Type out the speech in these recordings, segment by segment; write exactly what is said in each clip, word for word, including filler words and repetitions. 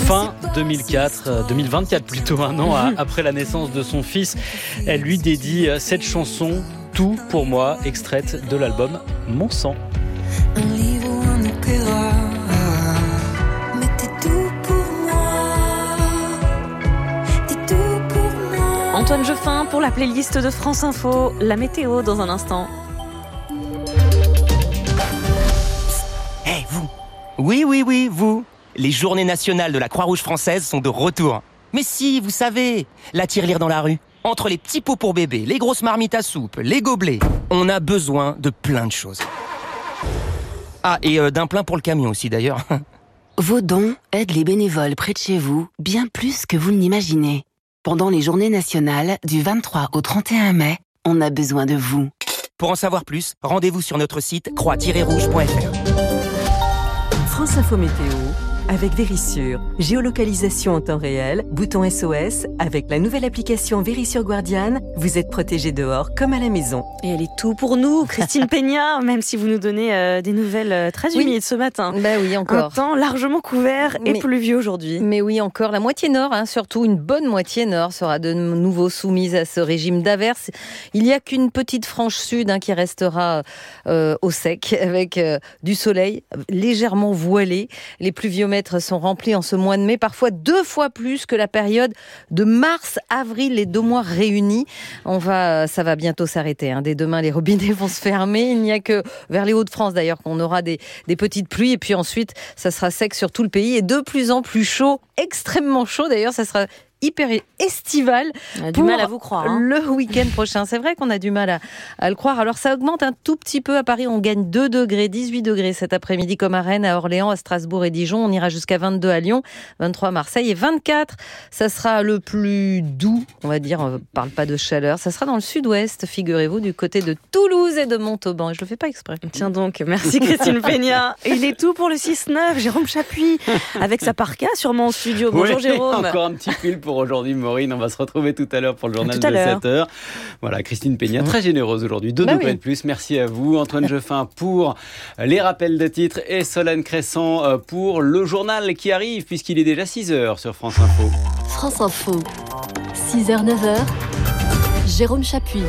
Fin deux mille quatre, deux mille vingt-quatre plutôt, un an après la naissance de son fils. Elle lui dédie cette chanson, Tout pour moi, extraite de l'album Mon sang. Un livre ou un opéra, mais t'es tout pour moi, t'es tout pour moi. Antoine Jeffin pour la playlist de France Info, la météo dans un instant. Eh hey, vous Oui, oui, oui, vous Les journées nationales de la Croix-Rouge française sont de retour. Mais si, vous savez, la tirelire dans la rue. Entre les petits pots pour bébé, les grosses marmites à soupe, les gobelets, on a besoin de plein de choses. Ah, et euh, d'un plein pour le camion aussi d'ailleurs. Vos dons aident les bénévoles près de chez vous bien plus que vous ne l'imaginez. Pendant les journées nationales du vingt-trois au trente et un mai, on a besoin de vous. Pour en savoir plus, rendez-vous sur notre site croix tiret rouge point f r. France Info Météo avec Vérissure. Géolocalisation en temps réel, bouton S O S. Avec la nouvelle application Vérissure Guardian, vous êtes protégé dehors comme à la maison. Et elle est tout pour nous, Christine Peña, même si vous nous donnez euh, des nouvelles euh, très humides oui. ce matin. Bah oui, encore. Un temps largement couvert et mais, pluvieux aujourd'hui. Mais oui, encore. La moitié nord, hein, surtout une bonne moitié nord, sera de nouveau soumise à ce régime d'averses. Il n'y a qu'une petite frange sud hein, qui restera euh, au sec, avec euh, du soleil légèrement voilé. Les pluviomètres sont remplis en ce mois de mai, parfois deux fois plus que la période de mars, avril, les deux mois réunis. On va, ça va bientôt s'arrêter. Hein. Dès demain, les robinets vont se fermer. Il n'y a que vers les Hauts-de-France d'ailleurs qu'on aura des, des petites pluies. Et puis ensuite, ça sera sec sur tout le pays et de plus en plus chaud, extrêmement chaud d'ailleurs. Ça sera hyper estival on a du mal à vous croire, hein. Le week-end prochain. C'est vrai qu'on a du mal à, à le croire. Alors ça augmente un tout petit peu à Paris. On gagne deux degrés, dix-huit degrés cet après-midi comme à Rennes, à Orléans, à Strasbourg et Dijon. On ira jusqu'à vingt-deux à Lyon, vingt-trois à Marseille et vingt-quatre. Ça sera le plus doux, on va dire. On ne parle pas de chaleur. Ça sera dans le sud-ouest, figurez-vous, du côté de Toulouse et de Montauban. Et je le fais pas exprès. Tiens donc, merci Christine Peña. Il est tout pour le six neuf. Jérôme Chapuis, avec sa parka sûrement au studio. Bonjour oui, Jérôme. Encore un petit pull pour aujourd'hui, Maureen. On va se retrouver tout à l'heure pour le journal de sept heures. Voilà, Christine Peña, très généreuse aujourd'hui. Deux bah degrés oui. de plus. Merci à vous. Antoine Jeffin pour les rappels de titres et Solène Crescent pour le journal qui arrive, puisqu'il est déjà six heures sur France Info. France Info, six heures neuf heures, Jérôme Chapuis.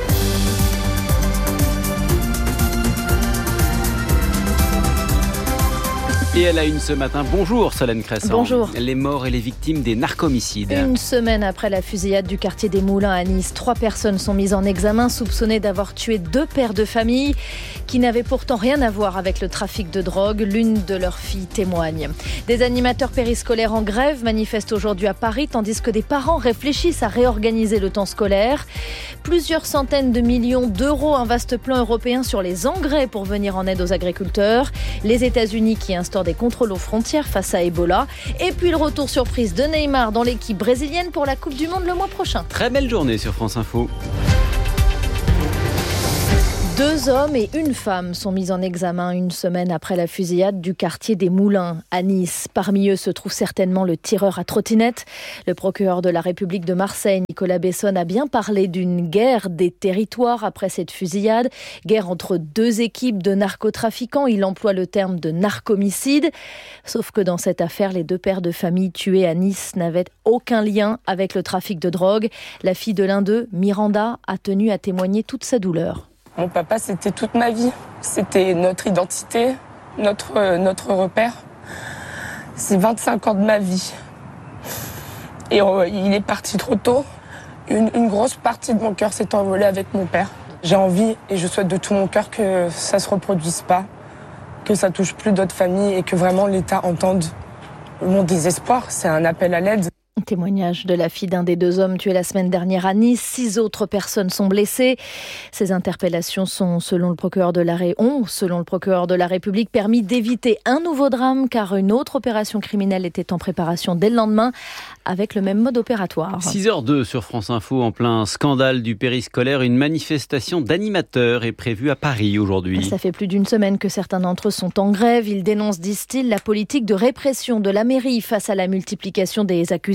Et elle a une ce matin. Bonjour Solène Crescent. Bonjour. Les morts et les victimes des narcomicides. Une semaine après la fusillade du quartier des Moulins à Nice, trois personnes sont mises en examen soupçonnées d'avoir tué deux pères de famille qui n'avaient pourtant rien à voir avec le trafic de drogue. L'une de leurs filles témoigne. Des animateurs périscolaires en grève manifestent aujourd'hui à Paris tandis que des parents réfléchissent à réorganiser le temps scolaire. Plusieurs centaines de millions d'euros, un vaste plan européen sur les engrais pour venir en aide aux agriculteurs. Les États-Unis qui instaurent des contrôles aux frontières face à Ebola. Et puis le retour surprise de Neymar dans l'équipe brésilienne pour la Coupe du Monde le mois prochain. Très belle journée sur France Info. Deux hommes et une femme sont mis en examen une semaine après la fusillade du quartier des Moulins à Nice. Parmi eux se trouve certainement le tireur à trottinette. Le procureur de la République de Marseille, Nicolas Besson, a bien parlé d'une guerre des territoires après cette fusillade. Guerre entre deux équipes de narcotrafiquants. Il emploie le terme de narcomicide. Sauf que dans cette affaire, les deux pères de famille tués à Nice n'avaient aucun lien avec le trafic de drogue. La fille de l'un d'eux, Miranda, a tenu à témoigner toute sa douleur. Mon papa, c'était toute ma vie. C'était notre identité, notre, euh, notre repère. C'est vingt-cinq ans de ma vie. Et euh, il est parti trop tôt. Une, une grosse partie de mon cœur s'est envolée avec mon père. J'ai envie et je souhaite de tout mon cœur que ça ne se reproduise pas, que ça touche plus d'autres familles et que vraiment l'État entende mon désespoir. C'est un appel à l'aide. Témoignage de la fille d'un des deux hommes tués la semaine dernière à Nice. Six autres personnes sont blessées. Ces interpellations sont, selon le procureur de la Ré... ont, selon le procureur de la République, permis d'éviter un nouveau drame car une autre opération criminelle était en préparation dès le lendemain avec le même mode opératoire. six heures deux sur France Info, en plein scandale du périscolaire. Une manifestation d'animateurs est prévue à Paris aujourd'hui. Ça fait plus d'une semaine que certains d'entre eux sont en grève. Ils dénoncent, disent-ils, la politique de répression de la mairie face à la multiplication des accusations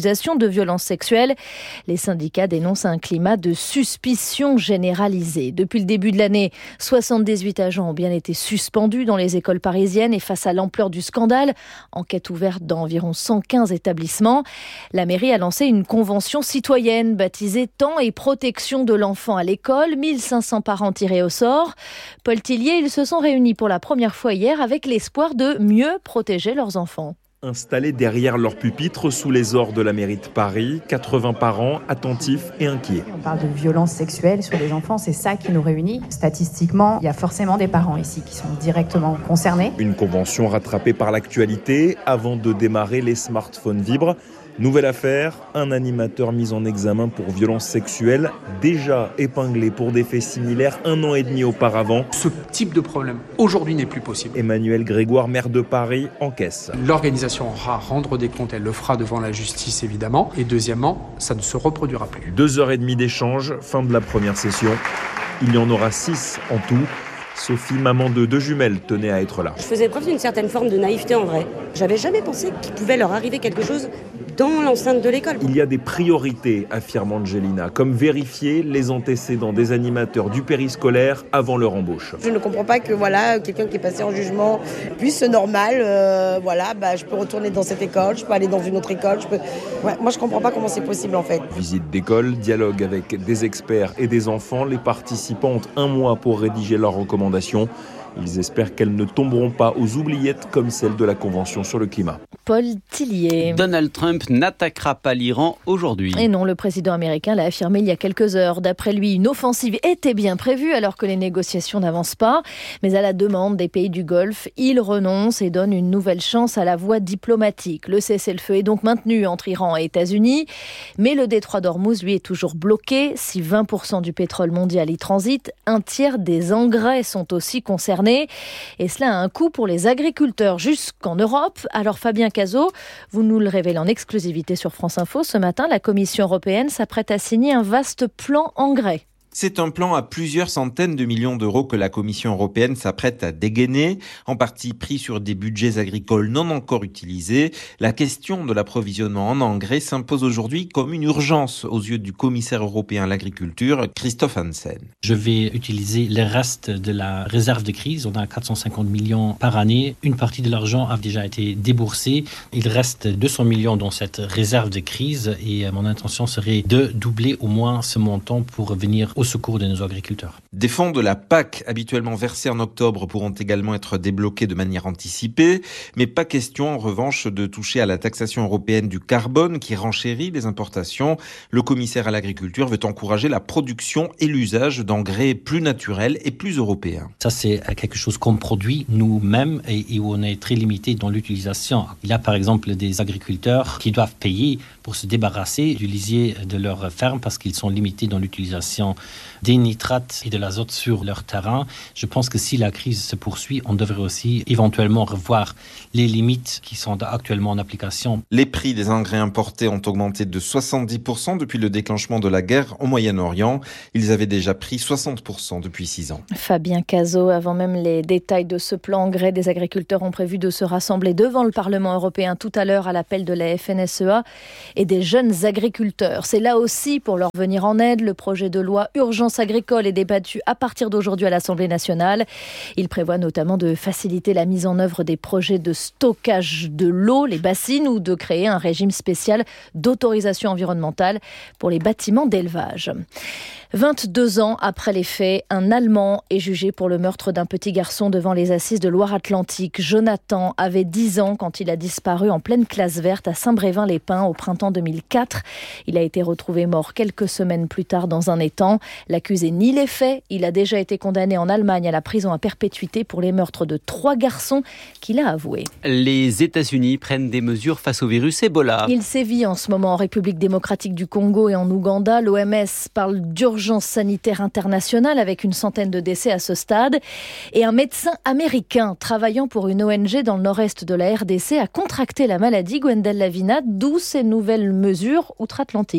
accusations de violences sexuelles. Les syndicats dénoncent un climat de suspicion généralisée. Depuis le début de l'année, soixante-dix-huit agents ont bien été suspendus dans les écoles parisiennes et face à l'ampleur du scandale, enquête ouverte dans environ cent quinze établissements, la mairie a lancé une convention citoyenne baptisée Temps et protection de l'enfant à l'école, mille cinq cents parents tirés au sort. Paul Tillier, ils se sont réunis pour la première fois hier avec l'espoir de mieux protéger leurs enfants. Installés derrière leur pupitre sous les ors de la mairie de Paris, quatre-vingts parents attentifs et inquiets. On parle de violences sexuelles sur les enfants, c'est ça qui nous réunit. Statistiquement, il y a forcément des parents ici qui sont directement concernés. Une convention rattrapée par l'actualité. Avant de démarrer, les smartphones vibrent. Nouvelle affaire, un animateur mis en examen pour violences sexuelles, déjà épinglé pour des faits similaires un an et demi auparavant. Ce type de problème, aujourd'hui, n'est plus possible. Emmanuel Grégoire, maire de Paris, encaisse. L'organisation aura à rendre des comptes, elle le fera devant la justice, évidemment. Et deuxièmement, ça ne se reproduira plus. Deux heures et demie d'échange, fin de la première session. Il y en aura six en tout. Sophie, maman de deux jumelles, tenait à être là. Je faisais preuve d'une certaine forme de naïveté en vrai. J'avais jamais pensé qu'il pouvait leur arriver quelque chose dans l'enceinte de l'école. Il y a des priorités, affirme Angelina, comme vérifier les antécédents des animateurs du périscolaire avant leur embauche. Je ne comprends pas que voilà, quelqu'un qui est passé en jugement puisse normal, euh, voilà, bah, je peux retourner dans cette école, je peux aller dans une autre école. Je peux... ouais, moi, je ne comprends pas comment c'est possible en fait. Visite d'école, dialogue avec des experts et des enfants. Les participants ont un mois pour rédiger leurs recommandations. Ils espèrent qu'elles ne tomberont pas aux oubliettes comme celle de la Convention sur le climat. Paul Tillier. Donald Trump n'attaquera pas l'Iran aujourd'hui. Et non, le président américain l'a affirmé il y a quelques heures. D'après lui, une offensive était bien prévue alors que les négociations n'avancent pas. Mais à la demande des pays du Golfe, il renonce et donne une nouvelle chance à la voie diplomatique. Le cessez-le-feu est donc maintenu entre Iran et États-Unis. Mais le détroit d'Ormuz, lui, est toujours bloqué. Si vingt pour cent du pétrole mondial y transite, un tiers des engrais sont aussi concernés. Et cela a un coût pour les agriculteurs jusqu'en Europe. Alors Fabien Cazot, vous nous le révélez en exclusivité sur France Info. Ce matin, la Commission européenne s'apprête à signer un vaste plan engrais. C'est un plan à plusieurs centaines de millions d'euros que la Commission européenne s'apprête à dégainer, en partie pris sur des budgets agricoles non encore utilisés. La question de l'approvisionnement en engrais s'impose aujourd'hui comme une urgence aux yeux du commissaire européen à l'agriculture, Christophe Hansen. Je vais utiliser les restes de la réserve de crise. On a quatre cent cinquante millions par année. Une partie de l'argent a déjà été déboursée. Il reste deux cents millions dans cette réserve de crise et mon intention serait de doubler au moins ce montant pour venir au secours de nos agriculteurs. Des fonds de la P A C habituellement versés en octobre pourront également être débloqués de manière anticipée, mais pas question en revanche de toucher à la taxation européenne du carbone qui renchérit les importations. Le commissaire à l'agriculture veut encourager la production et l'usage d'engrais plus naturels et plus européens. Ça, c'est quelque chose qu'on produit nous-mêmes et, et où on est très limité dans l'utilisation. Il y a par exemple des agriculteurs qui doivent payer pour se débarrasser du lisier de leur ferme parce qu'ils sont limités dans l'utilisation des nitrates et de l'azote sur leur terrain. Je pense que si la crise se poursuit, on devrait aussi éventuellement revoir les limites qui sont actuellement en application. Les prix des engrais importés ont augmenté de soixante-dix pour cent depuis le déclenchement de la guerre au Moyen-Orient. Ils avaient déjà pris soixante pour cent depuis six ans. Fabien Cazot, avant même les détails de ce plan engrais, des agriculteurs ont prévu de se rassembler devant le Parlement européen tout à l'heure à l'appel de la F N S E A et des jeunes agriculteurs. C'est là aussi pour leur venir en aide. Le projet de loi Urgence agricole est débattu à partir d'aujourd'hui à l'Assemblée nationale. Il prévoit notamment de faciliter la mise en œuvre des projets de stockage de l'eau, les bassines, ou de créer un régime spécial d'autorisation environnementale pour les bâtiments d'élevage. vingt-deux ans après les faits, un Allemand est jugé pour le meurtre d'un petit garçon devant les assises de Loire-Atlantique. Jonathan avait dix ans quand il a disparu en pleine classe verte à Saint-Brévin-les-Pins au printemps deux mille quatre. Il a été retrouvé mort quelques semaines plus tard dans un étang. L'accusé nie les faits. Il a déjà été condamné en Allemagne à la prison à perpétuité pour les meurtres de trois garçons qu'il a avoués. Les États-Unis prennent des mesures face au virus Ebola. Il sévit en ce moment en République démocratique du Congo et en Ouganda. L'O M S parle d'urgence sanitaire internationale avec une centaine de décès à ce stade. Et un médecin américain travaillant pour une O N G dans le nord-est de la R D C a contracté la maladie. Gwendal Lavina, d'où ces nouvelles mesures outre-Atlantique.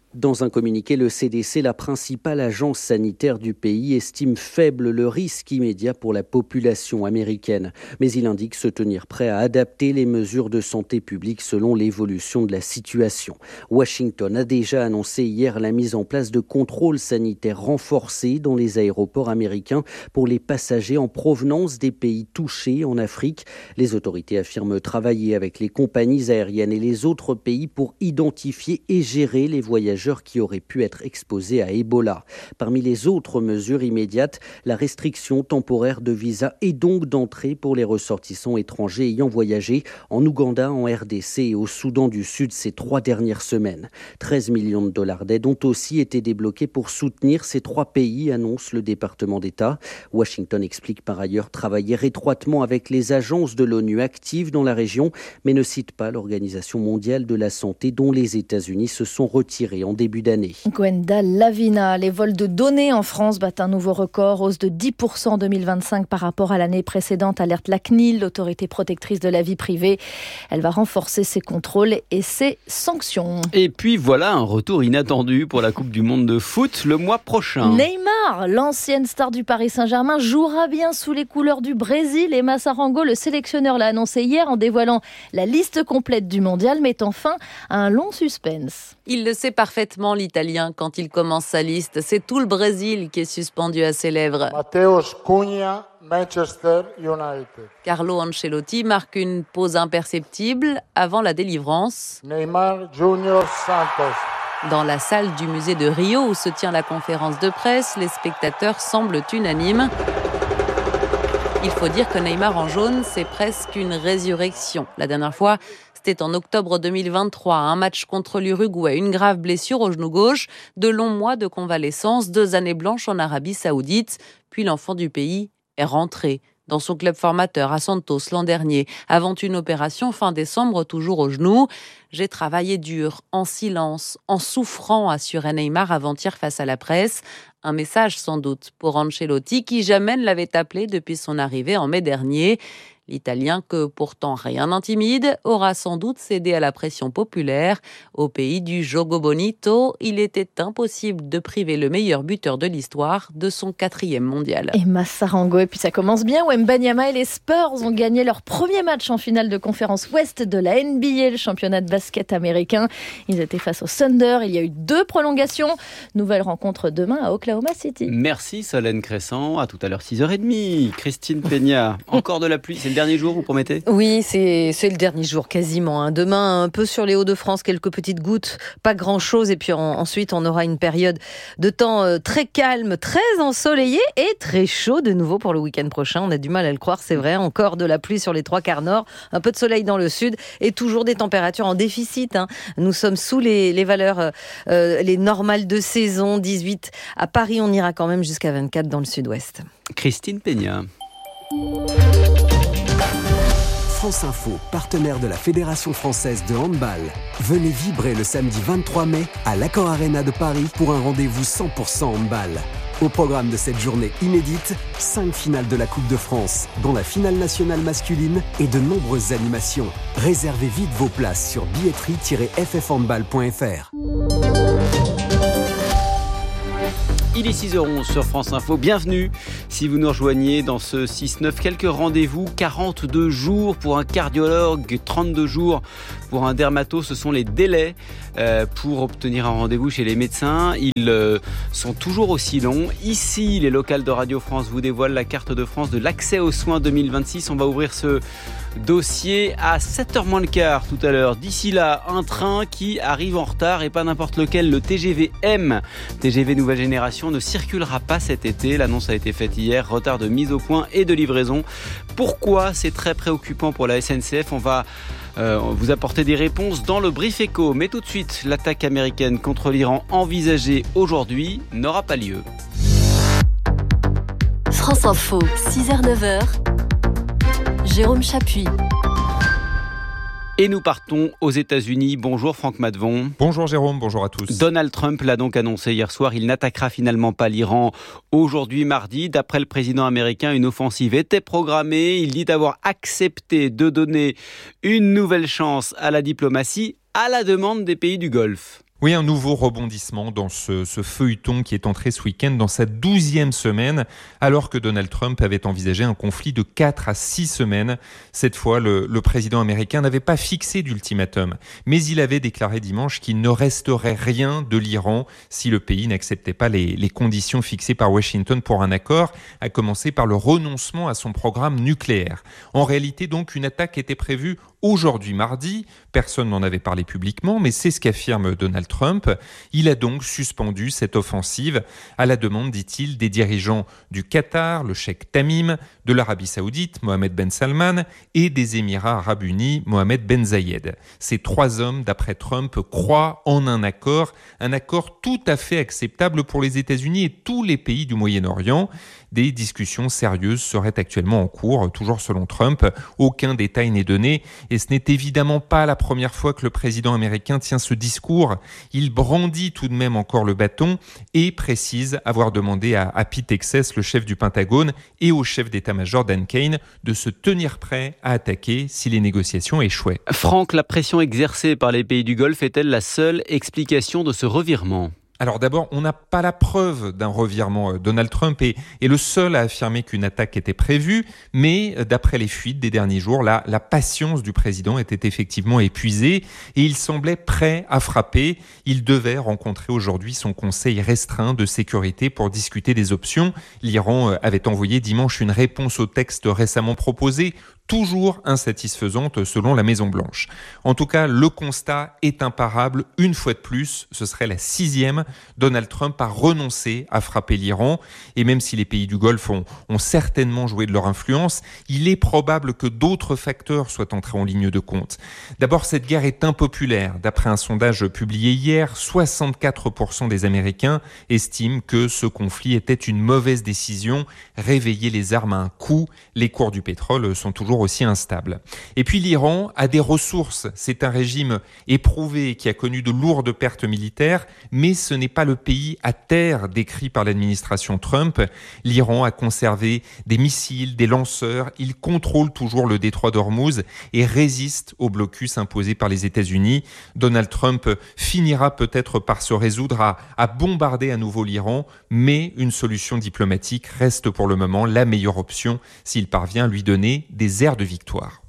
Dans un communiqué, le C D C, la principale agence sanitaire du pays, estime faible le risque immédiat pour la population américaine. Mais il indique se tenir prêt à adapter les mesures de santé publique selon l'évolution de la situation. Washington a déjà annoncé hier la mise en place de contrôles sanitaires renforcés dans les aéroports américains pour les passagers en provenance des pays touchés en Afrique. Les autorités affirment travailler avec les compagnies aériennes et les autres pays pour identifier et gérer les voyageurs qui auraient pu être exposés à Ebola. Parmi les autres mesures immédiates, la restriction temporaire de visa et donc d'entrée pour les ressortissants étrangers ayant voyagé en Ouganda, en R D C et au Soudan du Sud ces trois dernières semaines. treize millions de dollars d'aide ont aussi été débloqués pour soutenir ces trois pays, annonce le département d'État. Washington explique par ailleurs travailler étroitement avec les agences de l'ONU actives dans la région, mais ne cite pas l'Organisation mondiale de la santé dont les États-Unis se sont retirés en début d'année. Gwenda Lavina, les vols de données en France battent un nouveau record, hausse de dix pour cent en deux mille vingt-cinq par rapport à l'année précédente, alerte la C N I L, l'autorité protectrice de la vie privée. Elle va renforcer ses contrôles et ses sanctions. Et puis voilà un retour inattendu pour la Coupe du Monde de foot le mois prochain. Neymar, l'ancienne star du Paris Saint-Germain, jouera bien sous les couleurs du Brésil. Et Massarango, le sélectionneur, l'a annoncé hier en dévoilant la liste complète du mondial, mettant fin à un long suspense. Il le sait parfaitement, l'Italien, quand il commence sa liste. C'est tout le Brésil qui est suspendu à ses lèvres. Mateus Cunha, Manchester United. Carlo Ancelotti marque une pause imperceptible avant la délivrance. Neymar Junior Santos. Dans la salle du musée de Rio où se tient la conférence de presse, les spectateurs semblent unanimes. Il faut dire que Neymar en jaune, c'est presque une résurrection. La dernière fois, c'était en octobre deux mille vingt-trois, un match contre l'Uruguay, une grave blessure au genou gauche, de longs mois de convalescence, deux années blanches en Arabie Saoudite, puis l'enfant du pays est rentré dans son club formateur à Santos l'an dernier, avant une opération fin décembre, toujours au genou. J'ai travaillé dur, en silence, en souffrant, assurait Neymar avant-hier face à la presse. Un message sans doute pour Ancelotti, qui jamais ne l'avait appelé depuis son arrivée en mai dernier. L'Italien, que pourtant rien n'intimide, aura sans doute cédé à la pression populaire. Au pays du Jogo Bonito, il était impossible de priver le meilleur buteur de l'histoire de son quatrième mondial. Et Massarango, et puis ça commence bien. Wembanyama et les Spurs ont gagné leur premier match en finale de conférence Ouest de la N B A, le championnat de basket américain. Ils étaient face au Thunder. Il y a eu deux prolongations. Nouvelle rencontre demain à Oklahoma City. Merci Solène Crescent. À tout à l'heure, six heures trente. Christine Peña, encore de la pluie. C'est le dernier jour, vous promettez ? Oui, c'est, c'est le dernier jour quasiment. Hein. Demain, un peu sur les Hauts-de-France, quelques petites gouttes, pas grand-chose. Et puis en, ensuite, on aura une période de temps euh, très calme, très ensoleillé et très chaud de nouveau pour le week-end prochain. On a du mal à le croire, c'est vrai. Encore de la pluie sur les trois quarts nord, un peu de soleil dans le sud et toujours des températures en déficit. Hein. Nous sommes sous les, les valeurs, euh, les normales de saison. dix-huit à Paris, on ira quand même jusqu'à vingt-quatre dans le sud-ouest. Christine Peña. France Info, partenaire de la Fédération française de handball. Venez vibrer le samedi vingt-trois mai à l'Accor Arena de Paris pour un rendez-vous cent pour cent handball. Au programme de cette journée inédite, cinq finales de la Coupe de France, dont la finale nationale masculine et de nombreuses animations. Réservez vite vos places sur billetterie tiret f f handball point f r. Il est six heures onze sur France Info. Bienvenue si vous nous rejoignez dans ce six neuf. Quelques rendez-vous, quarante-deux jours pour un cardiologue, trente-deux jours pour un dermato. Ce sont les délais euh, pour obtenir un rendez-vous chez les médecins. Ils euh, sont toujours aussi longs. Ici, les locales de Radio France vous dévoilent la carte de France de l'accès aux soins deux mille vingt-six. On va ouvrir ce dossier à sept heures moins le quart tout à l'heure. D'ici là, un train qui arrive en retard et pas n'importe lequel. Le T G V M, T G V nouvelle génération, ne circulera pas cet été. L'annonce a été faite hier. Retard de mise au point et de livraison. Pourquoi ? C'est très préoccupant pour la S N C F. On va euh, vous apporter des réponses dans le Brief Éco. Mais tout de suite, l'attaque américaine contre l'Iran envisagée aujourd'hui n'aura pas lieu. France Info, six heures neuf heures. Jérôme Chapuis. Et nous partons aux États-Unis. Bonjour Franck Maddevon. Bonjour Jérôme, bonjour à tous. Donald Trump l'a donc annoncé hier soir. Il n'attaquera finalement pas l'Iran aujourd'hui mardi. D'après le président américain, une offensive était programmée. Il dit avoir accepté de donner une nouvelle chance à la diplomatie à la demande des pays du Golfe. Oui, un nouveau rebondissement dans ce, ce feuilleton qui est entré ce week-end dans sa douzième semaine, alors que Donald Trump avait envisagé un conflit de quatre à six semaines. Cette fois, le, le président américain n'avait pas fixé d'ultimatum, mais il avait déclaré dimanche qu'il ne resterait rien de l'Iran si le pays n'acceptait pas les, les conditions fixées par Washington pour un accord, à commencer par le renoncement à son programme nucléaire. En réalité, donc, une attaque était prévue aujourd'hui mardi. Personne n'en avait parlé publiquement, mais c'est ce qu'affirme Donald Trump. Il a donc suspendu cette offensive à la demande, dit-il, des dirigeants du Qatar, le cheikh Tamim, de l'Arabie Saoudite, Mohammed Ben Salman, et des Émirats Arabes Unis, Mohammed Ben Zayed. Ces trois hommes, d'après Trump, croient en un accord, un accord tout à fait acceptable pour les États-Unis et tous les pays du Moyen-Orient. Des discussions sérieuses seraient actuellement en cours, toujours selon Trump. Aucun détail n'est donné et ce n'est évidemment pas la première fois que le président américain tient ce discours. Il brandit tout de même encore le bâton et précise avoir demandé à, à Pete Hegseth, le chef du Pentagone, et au chef d'état-major Dan Kane de se tenir prêt à attaquer si les négociations échouaient. Franck, la pression exercée par les pays du Golfe est-elle la seule explication de ce revirement ? Alors d'abord, on n'a pas la preuve d'un revirement. Donald Trump est, est le seul à affirmer qu'une attaque était prévue, mais d'après les fuites des derniers jours, la, la patience du président était effectivement épuisée et il semblait prêt à frapper. Il devait rencontrer aujourd'hui son conseil restreint de sécurité pour discuter des options. L'Iran avait envoyé dimanche une réponse au texte récemment proposé, toujours insatisfaisante selon la Maison-Blanche. En tout cas, le constat est imparable. Une fois de plus, ce serait la sixième. Donald Trump a renoncé à frapper l'Iran. Et même si les pays du Golfe ont, ont certainement joué de leur influence, il est probable que d'autres facteurs soient entrés en ligne de compte. D'abord, cette guerre est impopulaire. D'après un sondage publié hier, soixante-quatre pour cent des Américains estiment que ce conflit était une mauvaise décision. Réveiller les armes à un coup. Les cours du pétrole sont toujours aussi instable. Et puis l'Iran a des ressources. C'est un régime éprouvé qui a connu de lourdes pertes militaires, mais ce n'est pas le pays à terre décrit par l'administration Trump. L'Iran a conservé des missiles, des lanceurs. Il contrôle toujours le détroit d'Ormuz et résiste au blocus imposé par les États-Unis. Donald Trump finira peut-être par se résoudre à, à bombarder à nouveau l'Iran, mais une solution diplomatique reste pour le moment la meilleure option s'il parvient à lui donner des airs de victoire.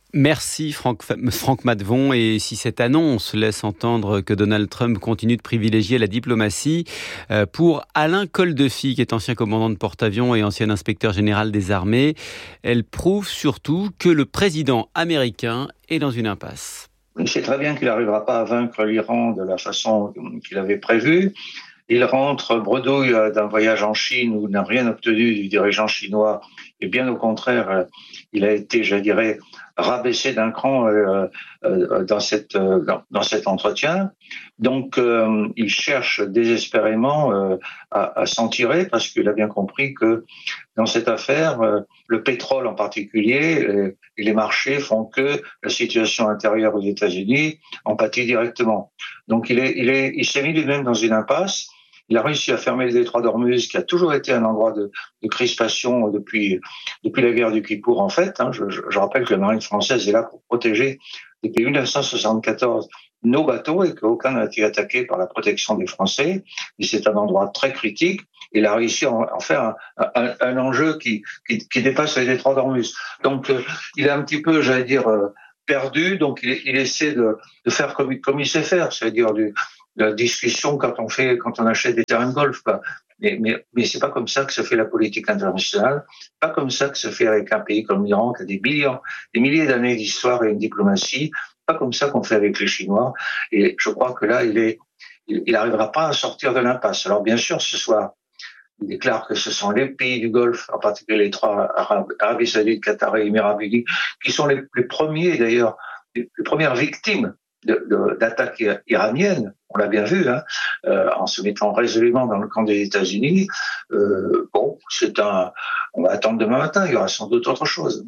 Merci Franck, Franck Maddevon. Et si cette annonce laisse entendre que Donald Trump continue de privilégier la diplomatie, euh, pour Alain Coldefy, qui est ancien commandant de porte-avions et ancien inspecteur général des armées, elle prouve surtout que le président américain est dans une impasse. Il sait très bien qu'il n'arrivera pas à vaincre l'Iran de la façon qu'il avait prévu. Il rentre bredouille d'un voyage en Chine où il n'a rien obtenu du dirigeant chinois. Et bien au contraire, il a été, je dirais, rabaissé d'un cran euh, euh, dans, cette, euh, dans, dans cet entretien. Donc, euh, il cherche désespérément euh, à, à s'en tirer parce qu'il a bien compris que dans cette affaire, euh, le pétrole en particulier euh, et les marchés font que la situation intérieure aux États-Unis en pâtit directement. Donc, il, est, il, est, il s'est mis lui-même dans une impasse. Il a réussi à fermer le détroit d'Ormuz, qui a toujours été un endroit de, de crispation depuis, depuis la guerre du Kippour, en fait. Hein. Je, je, je rappelle que la marine française est là pour protéger, depuis dix-neuf cent soixante-quatorze, nos bateaux et qu'aucun n'a été attaqué par la protection des Français. Et c'est un endroit très critique. Il a réussi à en faire un, un, un enjeu qui, qui, qui dépasse les détroits d'Ormuz. Donc, euh, il est un petit peu, j'allais dire, euh, perdu. Donc, il, il essaie de, de faire comme, comme il sait faire, c'est-à-dire du la discussion quand on fait, quand on achète des terrains de golf, quoi. Mais, mais, mais c'est pas comme ça que se fait la politique internationale. Pas comme ça que se fait avec un pays comme l'Iran qui a des millions, des milliers d'années d'histoire et une diplomatie. Pas comme ça qu'on fait avec les Chinois. Et je crois que là, il est, il, il arrivera pas à sortir de l'impasse. Alors bien sûr, ce soir, il déclare que ce sont les pays du Golfe, en particulier les trois Arabes, Arabie Saoudite, Qatar et Émirats Arabes Unis, qui sont les, les premiers d'ailleurs, les, les premières victimes De, de, d'attaques iraniennes, on l'a bien vu, hein, euh, en se mettant résolument dans le camp des États-Unis. Euh, bon, c'est un, on va attendre demain matin, il y aura sans doute autre chose.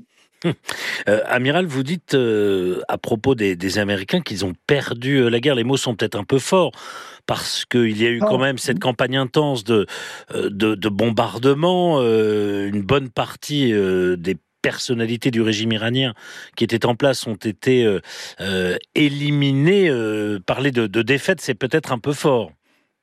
Euh, Amiral, vous dites euh, à propos des, des Américains qu'ils ont perdu euh, la guerre. Les mots sont peut-être un peu forts parce qu'il y a eu quand même cette campagne intense de, de, de bombardement. Euh, une bonne partie euh, des personnalités du régime iranien qui étaient en place ont été euh, euh, éliminées. Euh, parler de, de défaite, c'est peut-être un peu fort.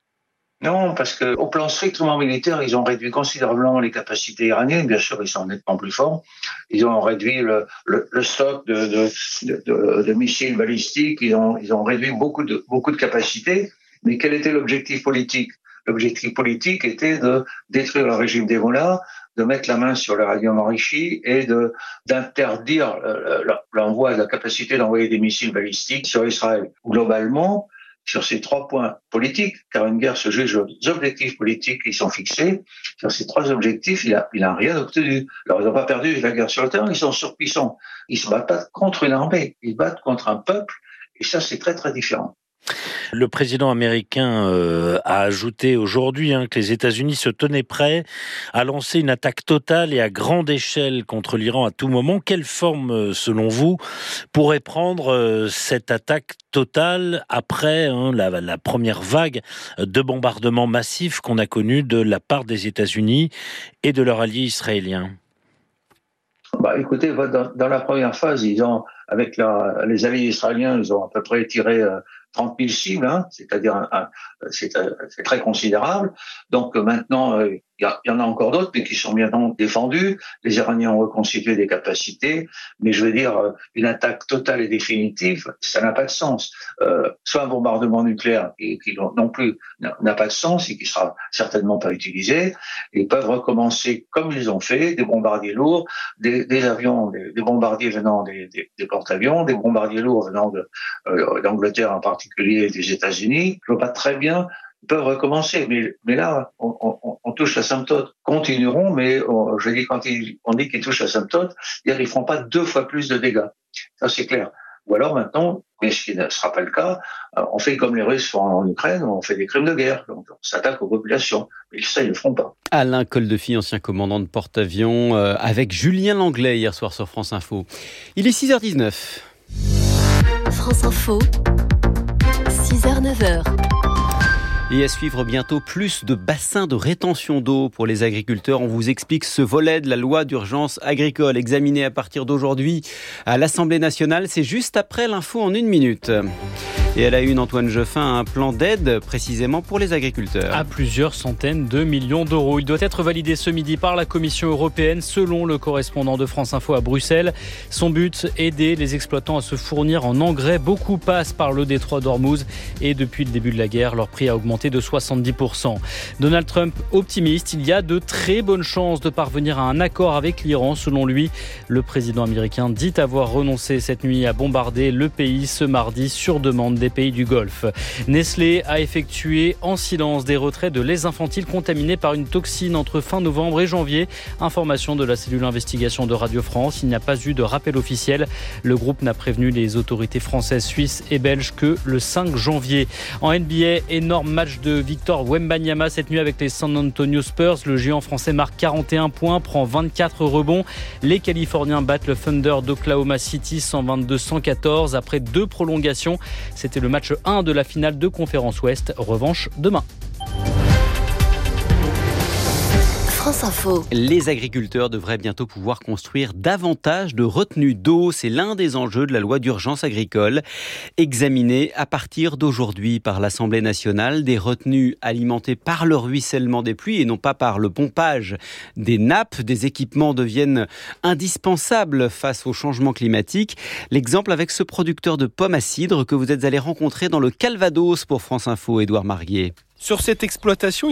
Non, parce que au plan strictement militaire, ils ont réduit considérablement les capacités iraniennes. Bien sûr, ils sont nettement plus forts. Ils ont réduit le, le, le stock de, de, de, de missiles balistiques. Ils ont, ils ont réduit beaucoup de, beaucoup de capacités. Mais quel était l'objectif politique ? L'objectif politique était de détruire le régime des mollahs, de mettre la main sur l'uranium enrichi et de d'interdire l'envoi, la capacité d'envoyer des missiles balistiques sur Israël. Globalement, sur ces trois points politiques, car une guerre se juge aux objectifs politiques qui sont fixés, sur ces trois objectifs, il a, il a rien obtenu. Alors, ils n'ont pas perdu la guerre sur le terrain, ils sont surpuissants. Ils ne se battent pas contre une armée, ils battent contre un peuple, et ça, c'est très, très différent. Le président américain euh, a ajouté aujourd'hui hein, que les États-Unis se tenaient prêts à lancer une attaque totale et à grande échelle contre l'Iran à tout moment. Quelle forme, selon vous, pourrait prendre euh, cette attaque totale après hein, la, la première vague de bombardements massifs qu'on a connue de la part des États-Unis et de leur allié israélien ? Bah, écoutez, dans, dans la première phase, ils ont, avec la, les alliés israéliens, ils ont à peu près tiré euh, trente mille cibles, hein, c'est-à-dire un, un, c'est, c'est très considérable. Donc maintenant, il y, y en a encore d'autres, mais qui sont bien défendus. Les Iraniens ont reconstitué des capacités, mais je veux dire, une attaque totale et définitive, ça n'a pas de sens. Euh, soit un bombardement nucléaire qui, qui non plus n'a pas de sens et qui sera certainement pas utilisé. Ils peuvent recommencer comme ils ont fait, des bombardiers lourds, des, des avions, des, des bombardiers venant des, des, des porte-avions, des bombardiers lourds venant de, euh, d'Angleterre en particulier des États-Unis. Je vois pas très bien, ils peuvent recommencer, mais, mais là, on, on, on touche l'asymptote. Continueront, mais on, je dis quand ils, on dit qu'ils touchent l'asymptote, ils ne feront pas deux fois plus de dégâts. Ça, c'est clair. Ou alors maintenant, mais ce qui ne sera pas le cas, on fait comme les Russes font en Ukraine, on fait des crimes de guerre, donc on s'attaque aux populations. Mais ça, ils ne le feront pas. Alain Coldefy, ancien commandant de porte-avions, euh, avec Julien Langlais hier soir sur France Info. Il est six heures dix-neuf. France Info, six heures neuf heures. Et à suivre bientôt, plus de bassins de rétention d'eau pour les agriculteurs. On vous explique ce volet de la loi d'urgence agricole examiné à partir d'aujourd'hui à l'Assemblée nationale. C'est juste après l'info en une minute. Et à la une, Antoine Jeffin, un plan d'aide précisément pour les agriculteurs. À plusieurs centaines de millions d'euros. Il doit être validé ce midi par la Commission européenne, selon le correspondant de France Info à Bruxelles. Son but, aider les exploitants à se fournir en engrais. Beaucoup passent par le détroit d'Ormuz et depuis le début de la guerre, leur prix a augmenté de soixante-dix pour cent. Donald Trump optimiste, il y a de très bonnes chances de parvenir à un accord avec l'Iran. Selon lui, le président américain dit avoir renoncé cette nuit à bombarder le pays ce mardi sur demande des pays du Golfe. Nestlé a effectué en silence des retraits de lait infantile contaminé par une toxine entre fin novembre et janvier. Information de la cellule investigation de Radio France. Il n'y a pas eu de rappel officiel. Le groupe n'a prévenu les autorités françaises, suisses et belges que le cinq janvier. En N B A, énorme match de Victor Wembanyama cette nuit avec les San Antonio Spurs. Le géant français marque quarante et un points, prend vingt-quatre rebonds. Les Californiens battent le Thunder d'Oklahoma City cent vingt-deux à cent quatorze après deux prolongations. C'était le match un de la finale de Conférence Ouest. Revanche demain. France Info. Les agriculteurs devraient bientôt pouvoir construire davantage de retenues d'eau. C'est l'un des enjeux de la loi d'urgence agricole. Examinée à partir d'aujourd'hui par l'Assemblée nationale, des retenues alimentées par le ruissellement des pluies et non pas par le pompage des nappes. Des équipements deviennent indispensables face au changement climatique. L'exemple avec ce producteur de pommes à cidre que vous êtes allé rencontrer dans le Calvados pour France Info, Édouard Marguier. Sur cette exploitation,